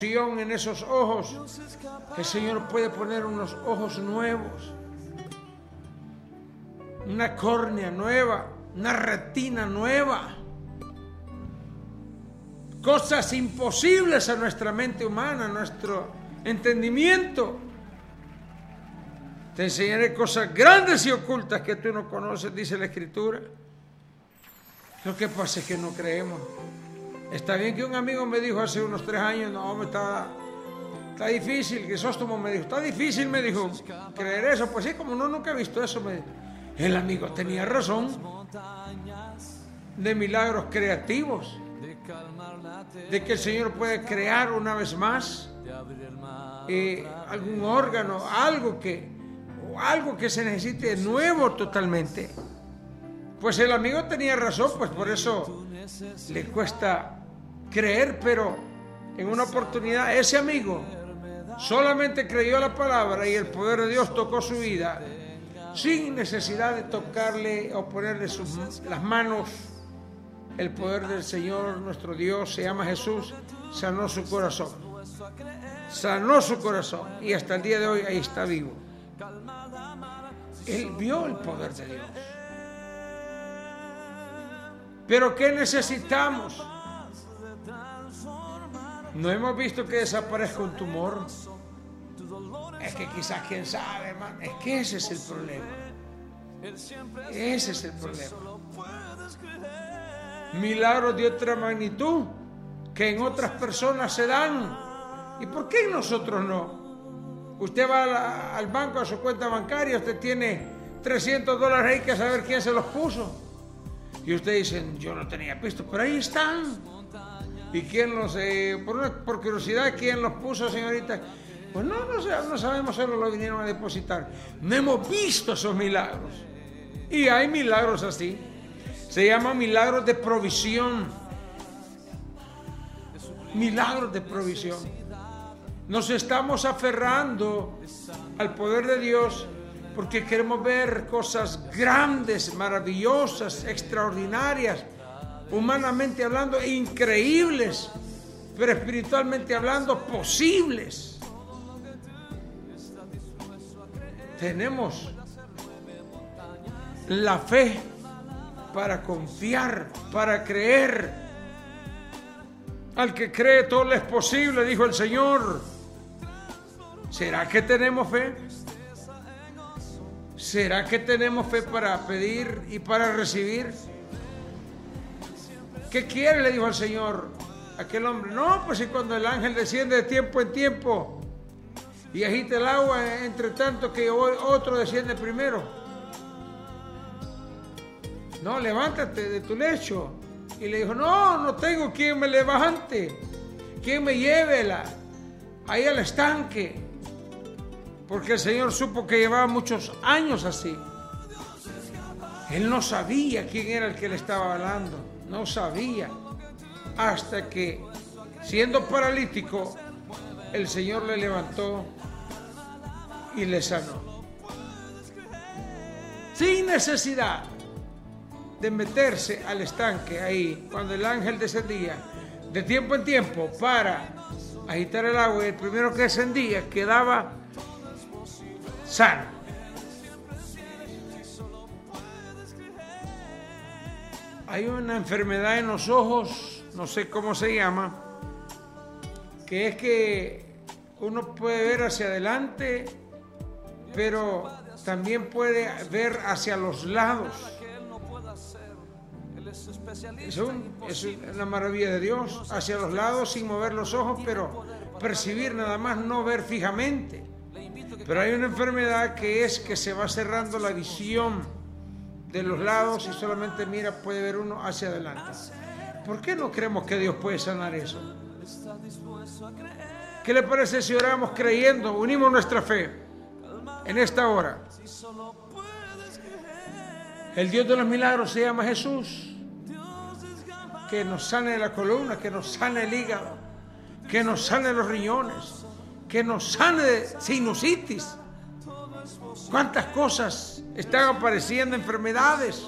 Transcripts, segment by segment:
en esos ojos. El Señor puede poner unos ojos nuevos, una córnea nueva, una retina nueva. Cosas imposibles a nuestra mente humana, a nuestro entendimiento. Te enseñaré cosas grandes y ocultas que tú no conoces, dice la Escritura. Lo que pasa es que no creemos. Está bien que un amigo me dijo hace unos 3 años, no, está difícil, Crisóstomo me dijo, está difícil, me dijo, creer eso. Pues sí, como no, nunca he visto eso, me dijo. El amigo tenía razón. De milagros creativos, de que el Señor puede crear una vez más algún órgano, algo que se necesite nuevo totalmente. Pues el amigo tenía razón, pues por eso le cuesta creer, pero en una oportunidad ese amigo solamente creyó la palabra y el poder de Dios tocó su vida sin necesidad de tocarle o ponerle las manos. El poder del Señor, nuestro Dios, se llama Jesús, sanó su corazón. Sanó su corazón y hasta el día de hoy ahí está vivo. Él vio el poder de Dios. Pero ¿qué necesitamos? No hemos visto que desaparezca un tumor. Es que quizás, quién sabe, hermano. Es que ese es el problema. Ese es el problema. Milagros de otra magnitud que en otras personas se dan. ¿Y por qué en nosotros no? Usted va al banco, a su cuenta bancaria, usted tiene $300, hay que saber quién se los puso. Y usted dice, yo no tenía visto, pero ahí están. ¿Y quién los, por curiosidad, quién los puso, señorita? Pues no sabemos, solo lo vinieron a depositar. No hemos visto esos milagros. Y hay milagros así. Se llaman milagros de provisión. Milagros de provisión. Nos estamos aferrando al poder de Dios porque queremos ver cosas grandes, maravillosas, extraordinarias, humanamente hablando, increíbles, pero espiritualmente hablando, posibles. Tenemos la fe para confiar, para creer. Al que cree todo le es posible, dijo el Señor. ¿Será que tenemos fe? ¿Será que tenemos fe para pedir y para recibir? ¿Qué quiere? Le dijo al Señor aquel hombre. No, pues si cuando el ángel desciende de tiempo en tiempo y agita el agua, entre tanto que otro desciende primero. No, levántate de tu lecho. Y le dijo, no tengo quien me levante, quien me lleve ahí al estanque. Porque el Señor supo que llevaba muchos años así. Él no sabía quién era el que le estaba hablando. No sabía. Hasta que, siendo paralítico, el Señor le levantó y le sanó. Sin necesidad de meterse al estanque ahí, cuando el ángel descendía de tiempo en tiempo para agitar el agua, y el primero que descendía quedaba sano. Hay una enfermedad en los ojos, no sé cómo se llama, que es que uno puede ver hacia adelante, pero también puede ver hacia los lados. Es una maravilla de Dios, hacia los lados sin mover los ojos, pero percibir nada más, no ver fijamente. Pero hay una enfermedad que es que se va cerrando la visión de los lados y solamente puede ver uno hacia adelante. ¿Por qué no creemos que Dios puede sanar eso? ¿Qué le parece si oramos creyendo, unimos nuestra fe en esta hora? El Dios de los milagros se llama Jesús. Que nos sane la columna, que nos sane el hígado, que nos sane los riñones, que nos sane de sinusitis. ¿Cuántas cosas están apareciendo, enfermedades?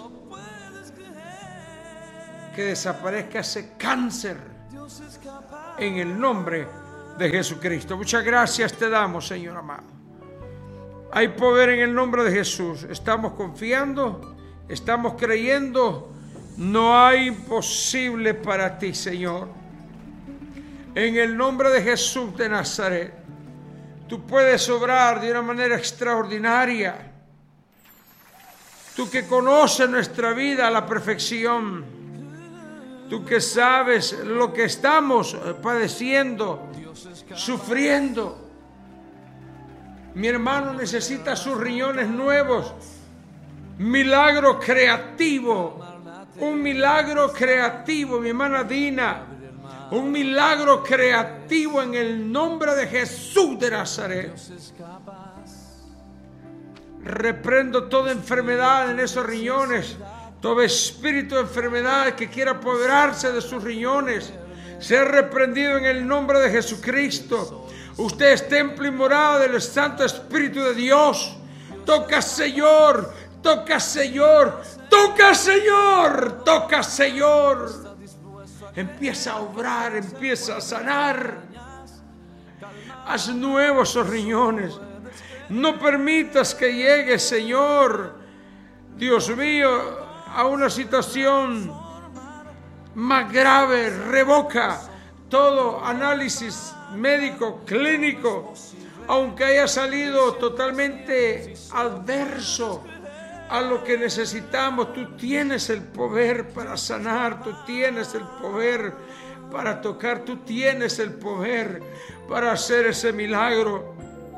Que desaparezca ese cáncer en el nombre de Jesucristo. Muchas gracias te damos, Señor amado. Hay poder en el nombre de Jesús. Estamos confiando, estamos creyendo. No hay imposible para ti, Señor. En el nombre de Jesús de Nazaret, tú puedes obrar de una manera extraordinaria. Tú que conoces nuestra vida a la perfección. Tú que sabes lo que estamos padeciendo, sufriendo. Mi hermano necesita sus riñones nuevos. Milagro creativo. Un milagro creativo, mi hermana Dina. Un milagro creativo en el nombre de Jesús de Nazaret. Reprendo toda enfermedad en esos riñones. Todo espíritu de enfermedad que quiera apoderarse de sus riñones, sea reprendido en el nombre de Jesucristo. Usted es templo y morada del Santo Espíritu de Dios. Toca, Señor. Toca, Señor. Toca, Señor. Toca, Señor. Empieza a obrar, empieza a sanar. Haz nuevos esos riñones. No permitas que llegue, Señor, Dios mío, a una situación más grave. Revoca todo análisis médico, clínico, aunque haya salido totalmente adverso a lo que necesitamos. Tú tienes el poder para sanar, tú tienes el poder para tocar, tú tienes el poder para hacer ese milagro.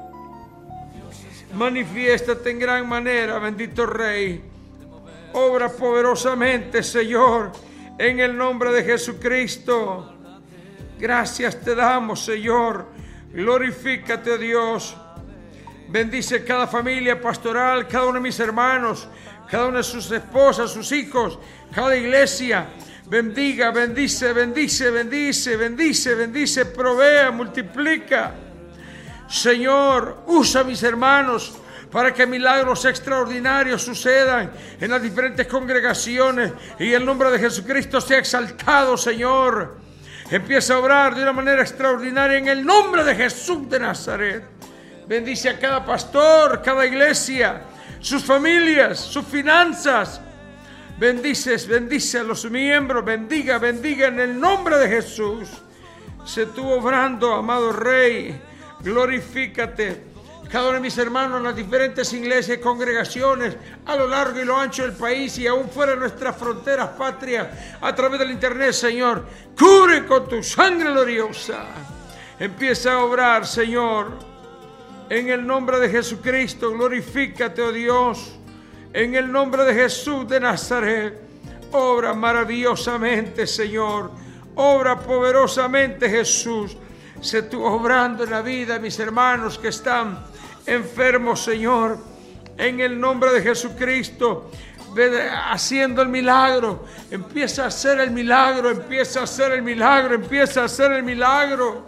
Manifiéstate en gran manera, bendito Rey. Obra poderosamente, Señor, en el nombre de Jesucristo. Gracias te damos, Señor. Glorifícate, oh Dios. Bendice cada familia pastoral, cada uno de mis hermanos, cada una de sus esposas, sus hijos, cada iglesia. Bendiga, bendice, bendice, bendice, bendice, bendice, provea, multiplica. Señor, usa a mis hermanos para que milagros extraordinarios sucedan en las diferentes congregaciones y el nombre de Jesucristo sea exaltado, Señor. Empieza a obrar de una manera extraordinaria en el nombre de Jesús de Nazaret. Bendice a cada pastor, cada iglesia, sus familias, sus finanzas. Bendice a los miembros, bendiga en el nombre de Jesús. Se tú obrando, amado Rey, glorifícate. Cada uno de mis hermanos en las diferentes iglesias y congregaciones a lo largo y lo ancho del país y aún fuera de nuestras fronteras patrias, a través del internet, Señor, cubre con tu sangre gloriosa. Empieza a obrar, Señor, en el nombre de Jesucristo. Glorifícate, oh Dios, en el nombre de Jesús de Nazaret. Obra maravillosamente, Señor, obra poderosamente, Jesús. Sé tú obrando en la vida de mis hermanos que están enfermos, Señor, en el nombre de Jesucristo, haciendo el milagro. Empieza a hacer el milagro, empieza a hacer el milagro, empieza a hacer el milagro.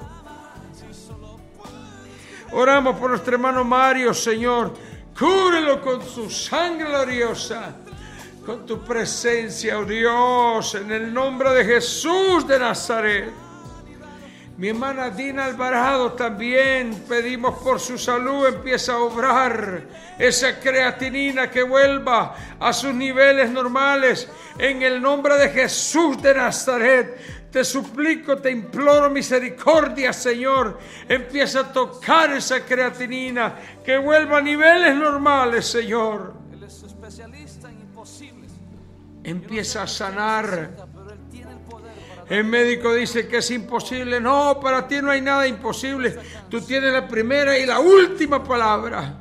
Oramos por nuestro hermano Mario, Señor, cúbrelo con su sangre gloriosa, con tu presencia, oh Dios, en el nombre de Jesús de Nazaret. Mi hermana Dina Alvarado también pedimos por su salud. Empieza a obrar esa creatinina que vuelva a sus niveles normales en el nombre de Jesús de Nazaret. Te suplico, te imploro misericordia, Señor. Empieza a tocar esa creatinina que vuelva a niveles normales, Señor. Él es especialista en imposibles. Empieza a sanar. El médico dice que es imposible. No, para ti no hay nada imposible. Tú tienes la primera y la última palabra.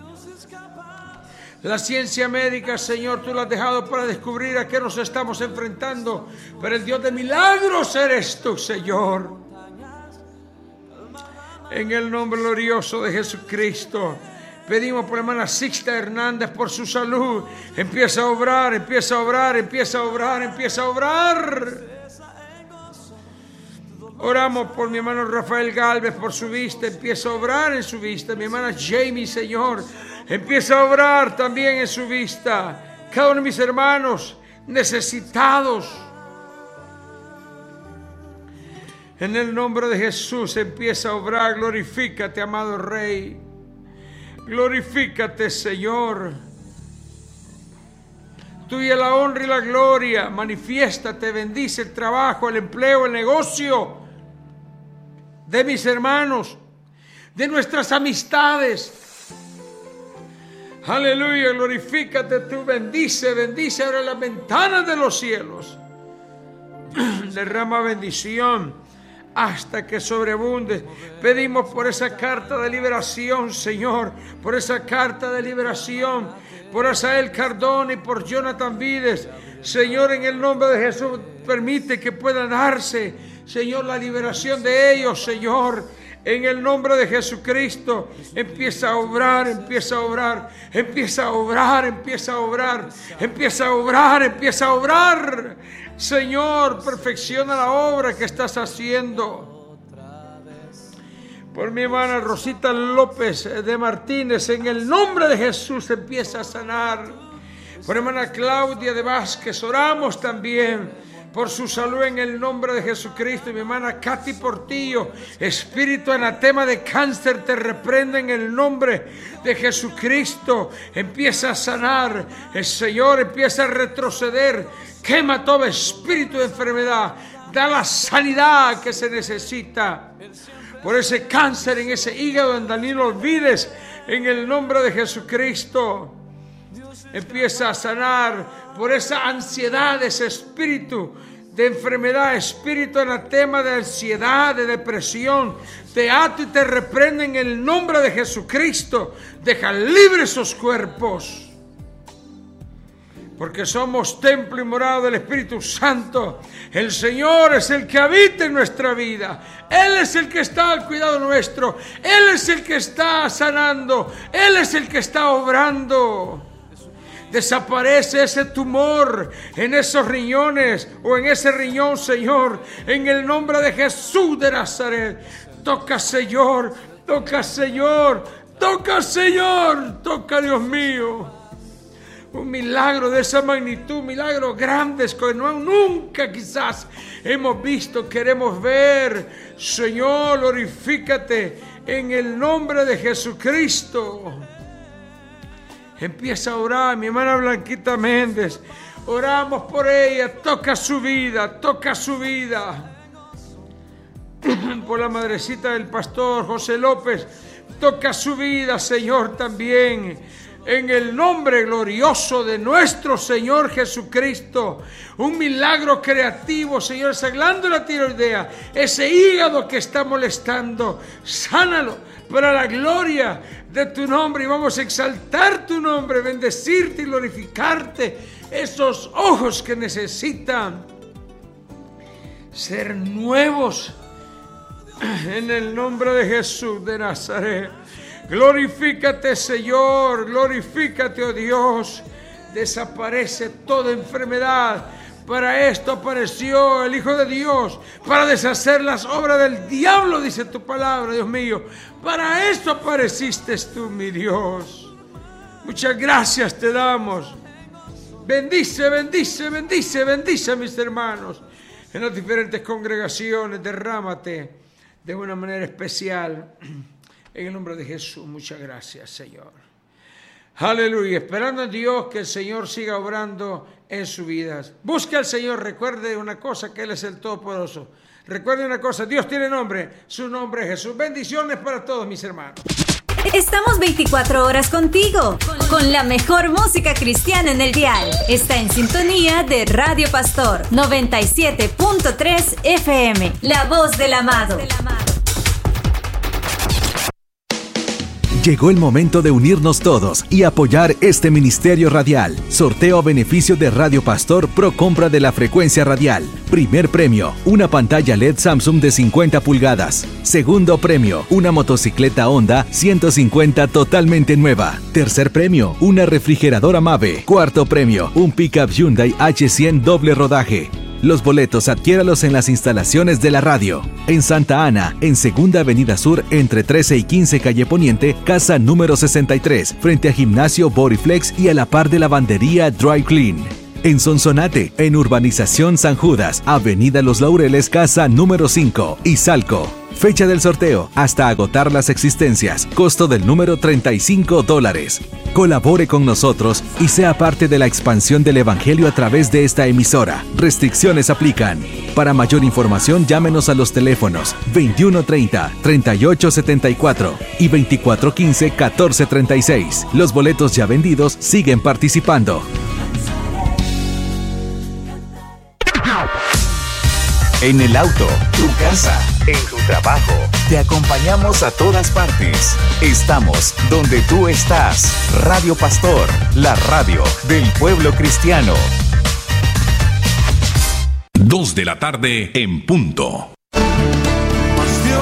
La ciencia médica, Señor, tú la has dejado para descubrir a qué nos estamos enfrentando. Pero el Dios de milagros eres tú, Señor. En el nombre glorioso de Jesucristo. Pedimos por la hermana Sixta Hernández por su salud. Empieza a obrar, empieza a obrar, empieza a obrar, empieza a obrar. Oramos por mi hermano Rafael Galvez por su vista. Empieza a obrar en su vista. Mi hermana Jamie, Señor, empieza a obrar también en su vista. Cada uno de mis hermanos necesitados. En el nombre de Jesús empieza a obrar. Glorifícate, amado Rey. Glorifícate, Señor. Tuya la honra y la gloria. Manifiéstate, bendice el trabajo, el empleo, el negocio de mis hermanos, de nuestras amistades. Aleluya, glorifícate tú, bendice, bendice ahora las ventanas de los cielos. Derrama bendición hasta que sobreabunde. Pedimos por esa carta de liberación, Señor, por esa carta de liberación, por Asael Cardona y por Jonathan Vides. Señor, en el nombre de Jesús, permite que pueda darse, Señor, la liberación de ellos, Señor. En el nombre de Jesucristo, empieza a obrar, empieza a obrar, empieza a obrar, empieza a obrar, empieza a obrar, empieza a obrar. Señor, perfecciona la obra que estás haciendo. Por mi hermana Rosita López de Martínez, en el nombre de Jesús, empieza a sanar. Por hermana Claudia de Vázquez, oramos también por su salud en el nombre de Jesucristo. Y mi hermana Katy Portillo, espíritu anatema de cáncer, te reprende en el nombre de Jesucristo. Empieza a sanar. El Señor empieza a retroceder. Quema todo espíritu de enfermedad. Da la sanidad que se necesita. Por ese cáncer en ese hígado, en Danilo Vides, en el nombre de Jesucristo. Empieza a sanar por esa ansiedad, ese espíritu de enfermedad, espíritu anatema de ansiedad, de depresión. Te ato y te reprendo en el nombre de Jesucristo. Deja libres esos cuerpos. Porque somos templo y morada del Espíritu Santo. El Señor es el que habita en nuestra vida. Él es el que está al cuidado nuestro. Él es el que está sanando. Él es el que está obrando. Desaparece ese tumor en esos riñones o en ese riñón, Señor, en el nombre de Jesús de Nazaret. Toca, Señor, toca, Señor, toca, Señor, toca, Dios mío. Un milagro de esa magnitud, milagros grandes que nunca quizás hemos visto, queremos ver. Señor, glorifícate en el nombre de Jesucristo. Empieza a orar, mi hermana Blanquita Méndez. Oramos por ella, toca su vida, toca su vida. Por la madrecita del pastor José López, toca su vida, Señor, también. En el nombre glorioso de nuestro Señor Jesucristo. Un milagro creativo, Señor, esa glándula tiroidea, ese hígado que está molestando, sánalo para la gloria de tu nombre. Y vamos a exaltar tu nombre, bendecirte y glorificarte. Esos ojos que necesitan ser nuevos, en el nombre de Jesús de Nazaret. Glorifícate, Señor, glorifícate, oh Dios. Desaparece toda enfermedad. Para esto apareció el Hijo de Dios, para deshacer las obras del diablo, dice tu palabra, Dios mío. Para esto apareciste tú, mi Dios. Muchas gracias te damos. Bendice, bendice, bendice, bendice a mis hermanos en las diferentes congregaciones. Derrámate de una manera especial. En el nombre de Jesús, muchas gracias, Señor. Aleluya. Esperando en Dios que el Señor siga obrando en sus vidas. Busque al Señor. Recuerde una cosa, que Él es el Todopoderoso. Recuerde una cosa, Dios tiene nombre. Su nombre es Jesús. Bendiciones para todos mis hermanos. Estamos 24 horas contigo, con la mejor música cristiana en el dial. Está en sintonía de Radio Pastor 97.3 FM. La voz del amado. Llegó el momento de unirnos todos y apoyar este ministerio radial. Sorteo a beneficio de Radio Pastor Pro compra de la frecuencia radial. Primer premio, una pantalla LED Samsung de 50 pulgadas. Segundo premio, una motocicleta Honda 150 totalmente nueva. Tercer premio, una refrigeradora Mave. Cuarto premio, un pickup Hyundai H100 doble rodaje. Los boletos adquiéralos en las instalaciones de la radio. En Santa Ana, en Segunda Avenida Sur, entre 13 y 15 Calle Poniente, casa número 63, frente a Gimnasio Bodyflex y a la par de Lavandería Dry Clean. En Sonsonate, en Urbanización San Judas, Avenida Los Laureles, casa número 5, Izalco. Fecha del sorteo, hasta agotar las existencias. Costo del número $35. Colabore con nosotros y sea parte de la expansión del Evangelio a través de esta emisora. Restricciones aplican. Para mayor información, llámenos a los teléfonos 2130-3874 y 2415-1436. Los boletos ya vendidos siguen participando. En el auto, tu casa, en tu trabajo. Te acompañamos a todas partes. Estamos donde tú estás. Radio Pastor, la radio del pueblo cristiano. 2 de la tarde en punto. Mas Dios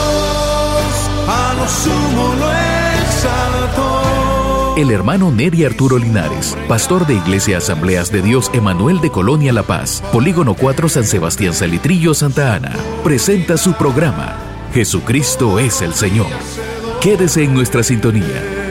a lo sumo lo exaltó. El hermano Neri Arturo Linares, pastor de Iglesia Asambleas de Dios Emanuel de Colonia La Paz, Polígono 4 San Sebastián Salitrillo, Santa Ana, presenta su programa Jesucristo es el Señor. Quédese en nuestra sintonía.